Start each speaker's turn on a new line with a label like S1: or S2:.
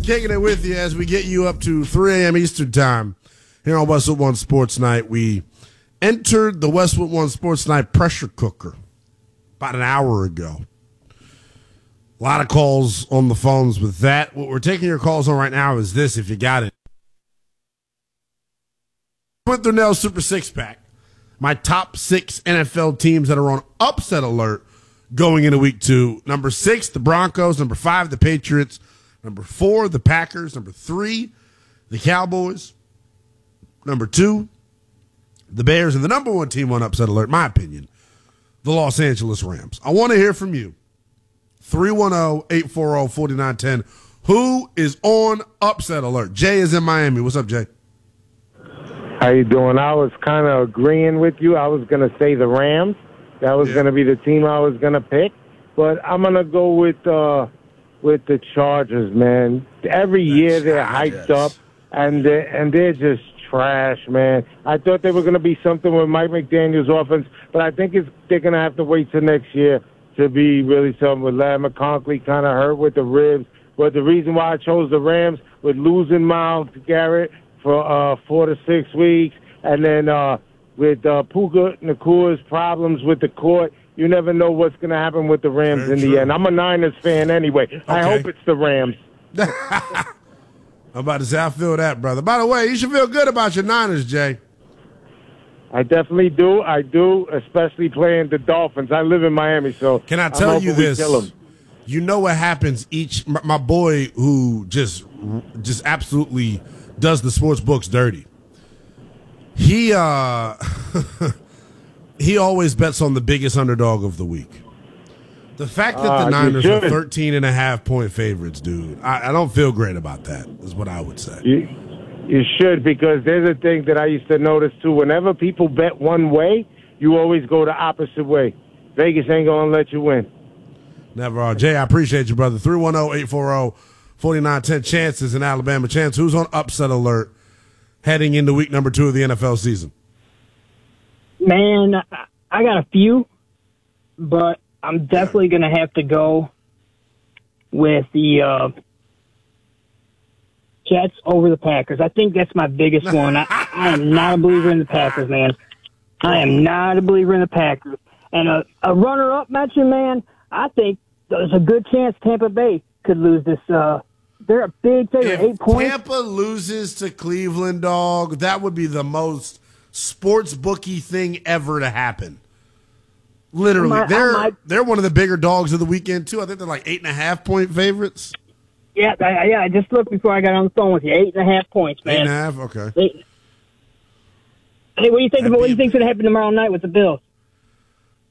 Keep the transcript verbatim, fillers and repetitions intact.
S1: Kicking it with you as we get you up to three a.m. Eastern Time here on Westwood One Sports Night. We entered the Westwood One Sports Night pressure cooker about an hour ago. A lot of calls on the phones with that. What we're taking your calls on right now is this, if you got it. Went through Nell's Super Six Pack. My top six N F L teams that are on upset alert going into week two. Number six, the Broncos. Number five, the Patriots. Number four, the Packers. Number three, the Cowboys. Number two, the Bears. And the number one team on upset alert, in my opinion, the Los Angeles Rams. I want to hear from you. three one zero, eight four zero, four nine one zero. Who is on upset alert? Jay is in Miami. What's up, Jay?
S2: How you doing? I was kind of agreeing with you. I was going to say the Rams. That was yeah. going to be the team I was going to pick. But I'm going to go with uh, with the Chargers, man. Every the year they're hyped up, and they're, and they're just trash, man. I thought they were going to be something with Mike McDaniel's offense, but I think it's, they're going to have to wait till next year to be really something with Larry McConkey kind of hurt with the ribs. But the reason why I chose the Rams with losing Myles Garrett for uh, four to six weeks, and then uh, with uh, Puka Nakua's problems with the court, you never know what's going to happen with the Rams Very in true. the end. I'm a Niners fan anyway. Okay. I hope it's the Rams.
S1: I'm about to say, I feel that, brother. By the way, you should feel good about your Niners, Jay.
S2: I definitely do. I do, especially playing the Dolphins. I live in Miami, so
S1: can I tell you this? You know what happens each – my boy who just just absolutely does the sports books dirty. He uh, he always bets on the biggest underdog of the week. The fact that the uh, Niners are thirteen and a half point favorites, dude, I, I don't feel great about that, is what I would say.
S2: You, you should, because there's a thing that I used to notice, too. Whenever people bet one way, you always go the opposite way. Vegas ain't going to let you win.
S1: Never are. Jay, I appreciate you, brother. three one zero, eight four zero, four nine one zero. Chances in Alabama. Chance, who's on upset alert heading into week number two of the N F L season?
S3: Man, I got a few, but I'm definitely going to have to go with the uh, Jets over the Packers. I think that's my biggest one. I, I am not a believer in the Packers, man. I am not a believer in the Packers. And a, a runner-up mention, man, I think there's a good chance Tampa Bay could lose this. Uh, they're a big favorite, eight points.
S1: Tampa loses to Cleveland, dog, that would be the most sports bookie thing ever to happen. Literally, might, they're might, they're one of the bigger dogs of the weekend too. I think they're like eight and a half point favorites.
S3: Yeah, I, yeah. I just looked before I got on the phone with you. Eight and a half points, man.
S1: Eight and a half. Okay.
S3: Eight. Hey, what do you think? About, what do you think's going to happen tomorrow night with the Bills?